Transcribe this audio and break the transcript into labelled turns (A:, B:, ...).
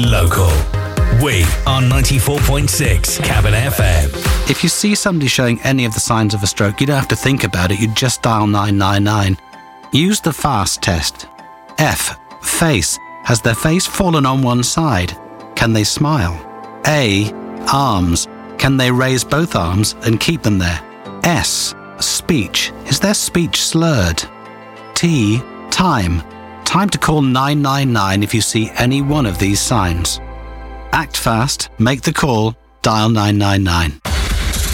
A: local. We are 94.6 Cabin FM.
B: If you see somebody showing any of the signs of a stroke, you don't have to think about it. You just dial 999. Use the FAST test. F. Face. Has their face fallen on one side? Can they smile? A. Arms. Can they raise both arms and keep them there? S. Speech. Is their speech slurred? T. Time. Time to call 999 if you see any one of these signs. Act fast, make the call, dial 999.